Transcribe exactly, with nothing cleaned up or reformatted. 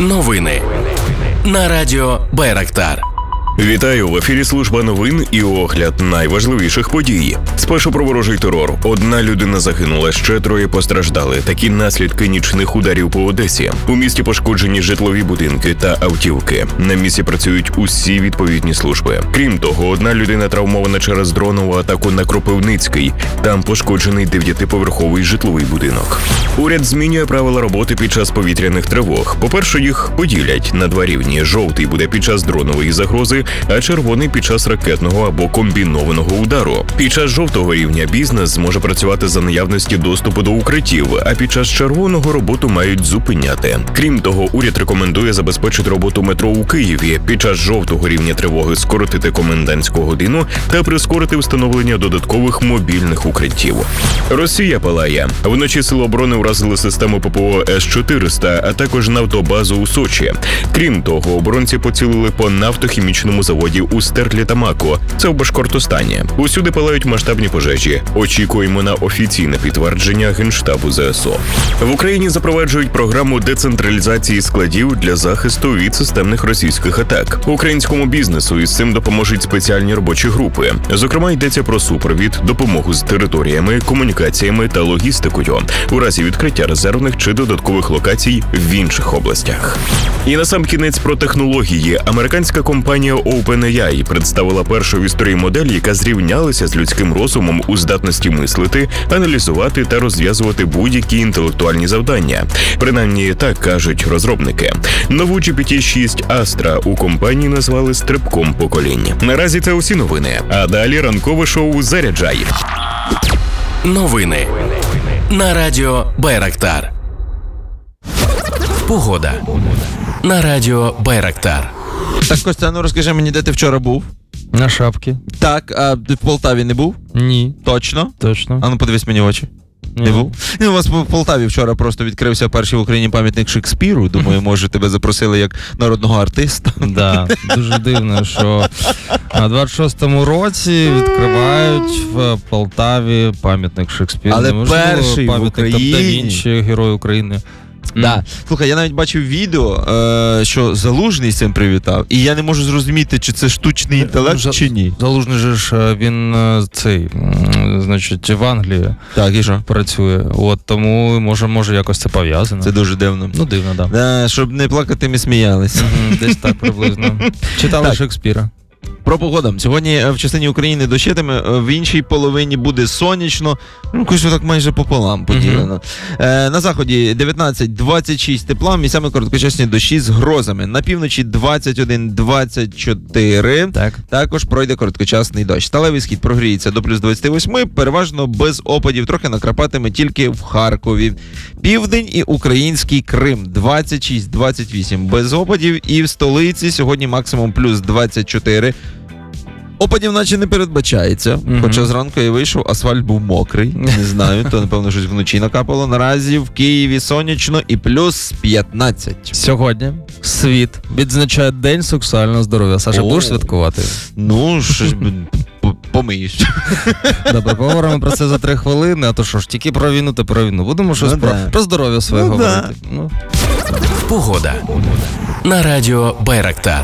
Новини на радіо Байрактар. Вітаю, в ефірі служба новин і огляд найважливіших подій. Спершу про ворожий терор. Одна людина загинула, ще троє постраждали. Такі наслідки нічних ударів по Одесі. У місті пошкоджені житлові будинки та автівки. На місці працюють усі відповідні служби. Крім того, одна людина травмована через дронову атаку на Кропивницький. Там пошкоджений дев'ятиповерховий житловий будинок. Уряд змінює правила роботи під час повітряних тривог. По-перше, їх поділять на два рівні. Жовтий буде під час дронової загрози, а червоний під час ракетного або комбінованого удару. Під час жовтого рівня бізнес зможе працювати за наявності доступу до укриттів, а під час червоного роботу мають зупиняти. Крім того, уряд рекомендує забезпечити роботу метро у Києві, під час жовтого рівня тривоги скоротити комендантську годину та прискорити встановлення додаткових мобільних укриттів. Росія палає. Вночі Сили оборони вразили систему ППО С чотириста, а також нафтобазу у Сочі. Крім того, оборонці поцілили по нафтохімічному заводі у Стерлітамаку. Це в Башкортостані. Усюди палають масштабні пожежі. Очікуємо на офіційне підтвердження Генштабу Зе Ес О. В Україні запроваджують програму децентралізації складів для захисту від системних російських атак. Українському бізнесу із цим допоможуть спеціальні робочі групи. Зокрема, йдеться про супровід, допомогу з територіями, комунікаціями та логістикою у разі відкриття резервних чи додаткових локацій в інших областях. І насамкінець про технології. Американська компанія OpenAI представила першу в історії модель, яка зрівнялася з людським розумом у здатності мислити, аналізувати та розв'язувати будь-які інтелектуальні завдання. Принаймні, так кажуть розробники. Нову Джі Пі Ті шість Astra у компанії назвали стрибком поколінь. Наразі це усі новини. А далі ранкове шоу «Заряджай». Новини на радіо Байрактар. Погода на радіо Байрактар. Так, Костя, ну розкажи мені, де ти вчора був? На Шапці. Так, а ти в Полтаві не був? Ні. Точно? Точно. А ну подивись мені в очі. Ні. Не був? Ну, у вас в Полтаві вчора просто відкрився перший в Україні пам'ятник Шекспіру. Думаю, може тебе запросили як народного артиста. Да, дуже дивно, що на двадцять шостому році відкривають в Полтаві пам'ятник Шекспіру. Але Неможливо, перший в пам'ятник Україні. Да Вінчі, Герой України. Да. Слухай, я навіть бачив відео, е, що Залужний з цим привітав, і я не можу зрозуміти, чи це штучний інтелект, За- чи ні. Залужний же ж, він е, цей, м, значить, в Англії Так, і що? працює. От, тому може, може якось це пов'язано. Це дуже дивно. Ну, дивно, да. Да, щоб не плакати, ми сміялися. Мгм, десь так приблизно. Читали Так. Шекспіра. Про погоду. Сьогодні е, в частині України дощитиме, е, в іншій половині буде сонячно. Ну, якось так майже пополам поділено. Е, на заході дев'ятнадцять двадцять шість тепла, місцями короткочасні дощі з грозами. На півночі двадцять один двадцять чотири. Так. Також пройде короткочасний дощ. Сталевий схід прогріється до плюс двадцять вісім, переважно без опадів, трохи накрапатиме тільки в Харкові. Південь і український Крим двадцять шість двадцять вісім без опадів, і в столиці сьогодні максимум плюс двадцять чотири. Опадів наче не передбачається, Мгм. хоча зранку я вийшов, асфальт був мокрий, не знаю, то напевно щось вночі накапало. Наразі в Києві сонячно і плюс п'ятнадцять. Сьогодні світ відзначає День сексуального здоров'я. Саша, О. будеш святкувати? Ну, щось би п- помиєш. Добре, поговоримо про це за три хвилини, а то що ж, тільки про війну та про війну. Будемо щось Ну, про, да. про здоров'я своє Ну, говорити. да. Ну. Погода на радіо Байрактар.